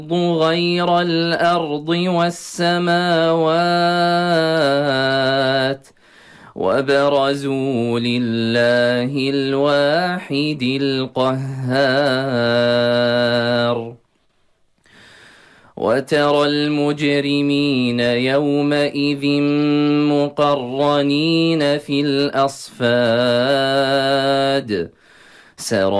غير الأرض والسماوات وبرزوا لله الواحد القهار وترى المجرمين يومئذ مقرنين في الأصفاد